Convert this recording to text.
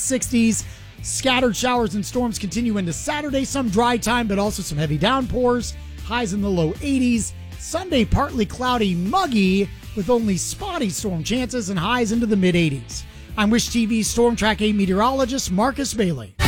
60s. Scattered showers and storms continue into Saturday. Some dry time, but also some heavy downpours. Highs in the low 80s. Sunday, partly cloudy, muggy, with only spotty storm chances and highs into the mid 80s. I'm Wish TV Storm Track 8 meteorologist Marcus Bailey.